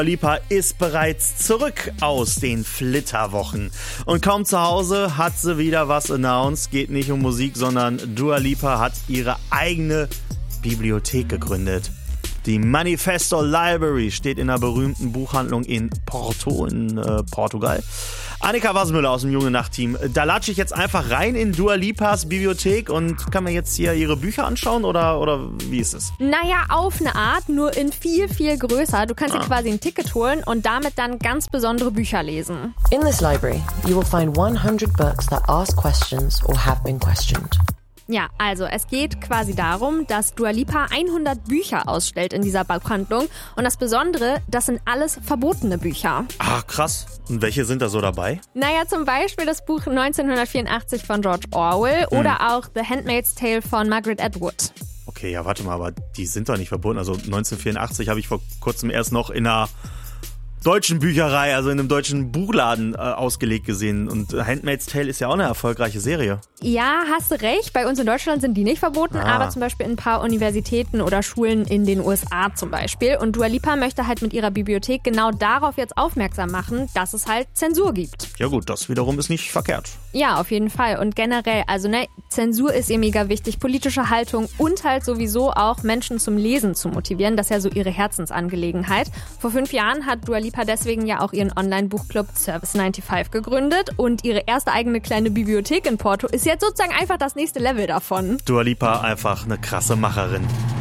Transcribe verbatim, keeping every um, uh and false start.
Lipa ist bereits zurück aus den Flitterwochen. Und kaum zu Hause hat sie wieder was announced. Geht nicht um Musik, sondern Dua Lipa hat ihre eigene Bibliothek gegründet. Die Manifesto Library steht in einer berühmten Buchhandlung in Porto, in äh, Portugal. Annika Wasmüller aus dem Junge Nacht-Team. Da latsche ich jetzt einfach rein in Dua Lipas Bibliothek und kann mir jetzt hier ihre Bücher anschauen oder, oder wie ist es? Naja, auf eine Art, nur in viel, viel größer. Du kannst ah. dir quasi ein Ticket holen und damit dann ganz besondere Bücher lesen. In this library, you will find one hundred books that ask questions or have been questioned. Ja, also es geht quasi darum, dass Dua Lipa hundert Bücher ausstellt in dieser Buchhandlung. Und das Besondere, das sind alles verbotene Bücher. Ah, krass. Und welche sind da so dabei? Naja, zum Beispiel das Buch neunzehnhundertvierundachtzig von George Orwell hm. oder auch The Handmaid's Tale von Margaret Atwood. Okay, ja, warte mal, aber die sind doch nicht verboten. Also neunzehnhundertvierundachtzig habe ich vor kurzem erst noch in einer deutschen Bücherei, also in einem deutschen Buchladen äh, ausgelegt gesehen. Und Handmaid's Tale ist ja auch eine erfolgreiche Serie. Ja, hast du recht. Bei uns in Deutschland sind die nicht verboten, ah. aber zum Beispiel in ein paar Universitäten oder Schulen in den U S A zum Beispiel. Und Dua Lipa möchte halt mit ihrer Bibliothek genau darauf jetzt aufmerksam machen, dass es halt Zensur gibt. Ja gut, das wiederum ist nicht verkehrt. Ja, auf jeden Fall. Und generell, also ne, Zensur ist ihr mega wichtig, politische Haltung und halt sowieso auch Menschen zum Lesen zu motivieren. Das ist ja so ihre Herzensangelegenheit. Vor fünf Jahren hat Dua Lipa deswegen ja auch ihren Online-Buchclub Service fünfundneunzig gegründet und ihre erste eigene kleine Bibliothek in Porto ist jetzt sozusagen einfach das nächste Level davon. Dua Lipa einfach eine krasse Macherin.